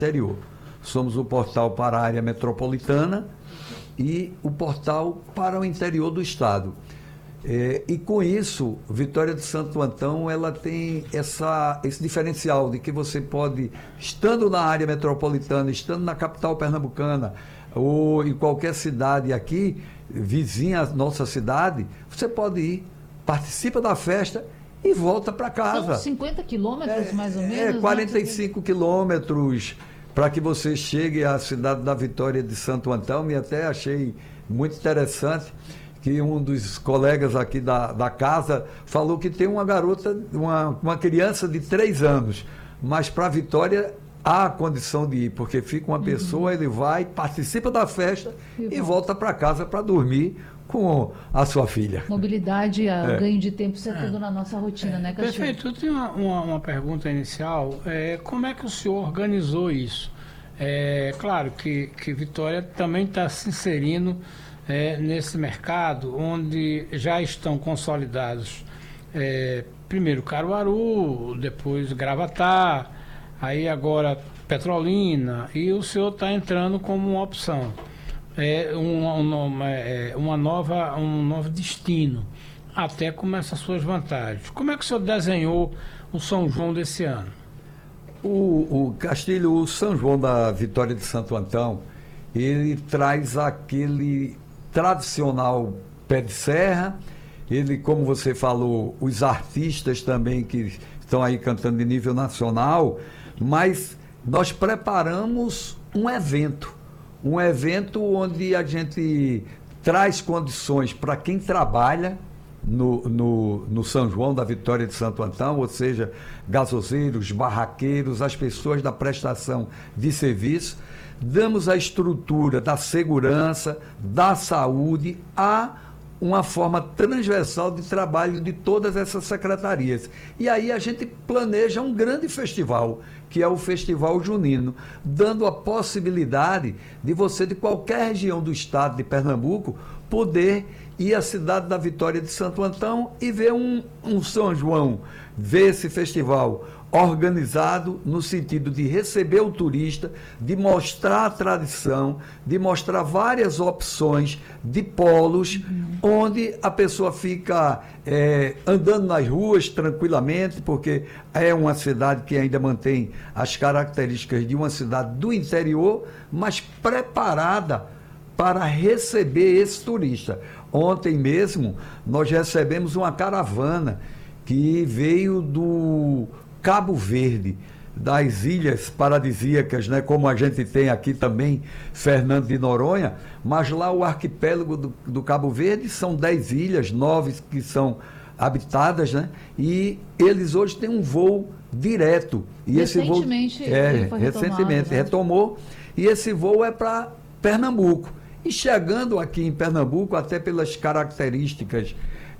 interior. Somos o portal para a área metropolitana e o portal para o interior do estado. E com isso, Vitória de Santo Antão, ela tem esse diferencial de que você pode, estando na área metropolitana, estando na capital pernambucana, ou em qualquer cidade aqui, vizinha à nossa cidade, você pode ir, participa da festa e volta para casa. São 50 quilômetros, mais ou menos? 45 quilômetros para que você chegue à cidade da Vitória de Santo Antão. E até achei muito interessante que um dos colegas aqui da casa falou que tem uma garota, uma criança de 3 anos, mas para a Vitória há condição de ir, porque fica uma pessoa, ele vai, participa da festa e volta para casa para dormir com a sua filha. Mobilidade, ganho de tempo, isso é tudo na nossa rotina, né, Castilho? Perfeito. Eu tenho uma pergunta inicial. Como é que o senhor organizou isso? Claro que Vitória também está se inserindo nesse mercado, onde já estão consolidados primeiro Caruaru, depois Gravatá, aí agora Petrolina, e o senhor está entrando como uma opção. Um novo destino, até com essas suas vantagens. Como é que o senhor desenhou o São João desse ano? O Castilho, o São João da Vitória de Santo Antão, ele traz aquele tradicional pé de serra. Ele, como você falou, os artistas também que estão aí cantando de nível nacional, mas nós preparamos um evento onde a gente traz condições para quem trabalha no São João da Vitória de Santo Antão, ou seja, gasoseiros, barraqueiros, as pessoas da prestação de serviço. Damos a estrutura da segurança, da saúde, a uma forma transversal de trabalho de todas essas secretarias. E aí a gente planeja um grande festival, que é o Festival Junino, dando a possibilidade de você, de qualquer região do estado de Pernambuco, poder ir à cidade da Vitória de Santo Antão e ver um São João, ver esse festival organizado no sentido de receber o turista, de mostrar a tradição, de mostrar várias opções de polos, onde a pessoa fica andando nas ruas tranquilamente, porque é uma cidade que ainda mantém as características de uma cidade do interior, mas preparada para receber esse turista. Ontem mesmo nós recebemos uma caravana que veio do Cabo Verde, das ilhas paradisíacas, né, como a gente tem aqui também, Fernando de Noronha, mas lá o arquipélago do Cabo Verde são 10 ilhas, 9 que são habitadas, né, e eles hoje têm um voo direto. E recentemente esse voo recentemente retomou, e esse voo é para Pernambuco. E chegando aqui em Pernambuco, até pelas características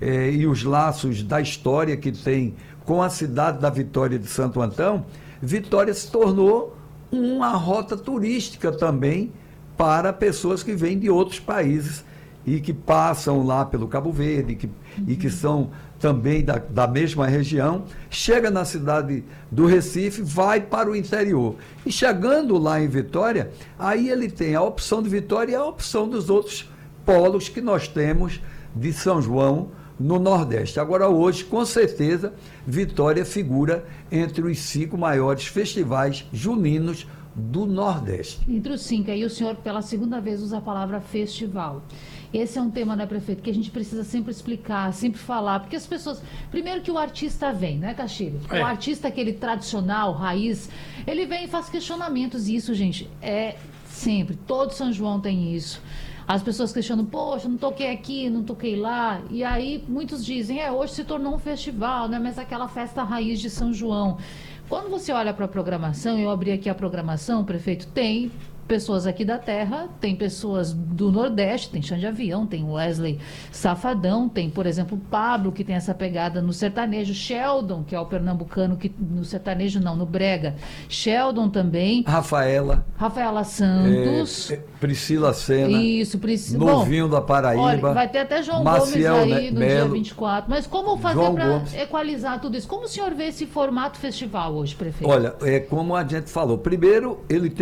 e os laços da história que tem com a cidade da Vitória de Santo Antão, Vitória se tornou uma rota turística também para pessoas que vêm de outros países e que passam lá pelo Cabo Verde e que são também da mesma região, chega na cidade do Recife, vai para o interior. E chegando lá em Vitória, aí ele tem a opção de Vitória e a opção dos outros polos que nós temos de São João no Nordeste. Agora, hoje, com certeza, Vitória figura entre os 5 maiores festivais juninos do Nordeste. Entre os 5, aí o senhor, pela segunda vez, usa a palavra festival. Esse é um tema, né, prefeito, que a gente precisa sempre explicar, sempre falar, porque as pessoas... Primeiro que o artista vem, né, Castilho? O artista, aquele tradicional, raiz, ele vem e faz questionamentos, e isso, gente, é sempre. Todo São João tem isso. As pessoas questionam, poxa, não toquei aqui, não toquei lá. E aí muitos dizem, hoje se tornou um festival, né? Mas aquela festa raiz de São João. Quando você olha para a programação, eu abri aqui a programação, prefeito, tem pessoas aqui da terra, tem pessoas do Nordeste, tem Xande Avião, tem Wesley Safadão, tem, por exemplo, o Pablo, que tem essa pegada no sertanejo, Sheldon, que é o pernambucano, que no sertanejo não, no brega, Sheldon também, Rafaela Santos, Priscila Sena, isso, Priscila. Novinho da Paraíba. Olha, vai ter até João Maciel Gomes aí no dia Melo. 24. Mas como fazer João para Gomes. equalizar tudo isso? Como o senhor vê esse formato festival hoje, prefeito? Olha, é como a gente falou. Primeiro, ele